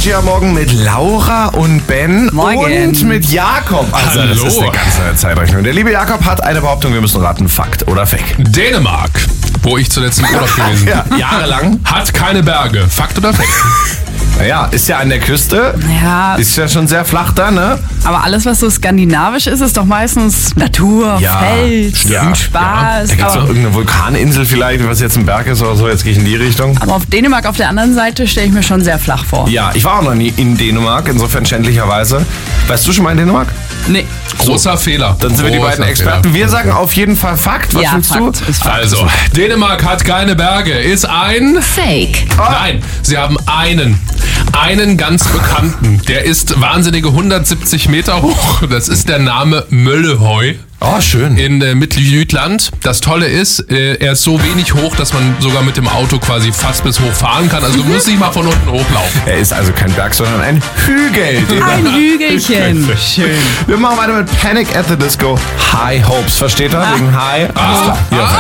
Energy am Morgen mit Laura und Ben. Morgen. Und mit Jakob. Also Hallo. das ist eine ganze Zeitrechnung. Der liebe Jakob hat eine Behauptung, wir müssen raten, Fakt oder Fake. Dänemark, wo ich zuletzt im Urlaub gewesen bin, Ja, jahrelang. hat keine Berge. Fakt oder Fake? Naja, ist ja an der Küste. Ja, Ist ja schon sehr flach da, ne? aber alles, was so skandinavisch ist, ist doch meistens Natur, Feld, stimmt. Spaß. Da gibt es doch Aber, irgendeine Vulkaninsel vielleicht, was jetzt ein Berg ist oder so. Jetzt gehe ich in die Richtung. aber auf Dänemark auf der anderen Seite stelle ich mir schon sehr flach vor. Ja, ich war auch noch nie in Dänemark, insofern schändlicherweise. Warst du schon mal in Dänemark? Nee. Großer Fehler. Dann sind wir die Großer beiden Experten. Fehler. Wir sagen auf jeden Fall Fakt. Was Ja, willst Fakt du? ist Fakt. Also, Dänemark hat keine Berge. Ist ein... Fake. Nein, sie haben einen ganz bekannten. Der ist wahnsinnige 170 Meter hoch. Das ist der Name Møllehøj Oh, schön. in Mitteljütland. Das Tolle ist, er ist so wenig hoch, dass man sogar mit dem Auto quasi fast bis hoch fahren kann. Also du musst nicht mal von unten hochlaufen. Er ist also kein Berg, sondern ein Hügel. Ein Hügelchen. Schön. Wir machen weiter mit Panic at the Disco. High Hopes. Versteht er? Wegen High. Alles klar. Hier auf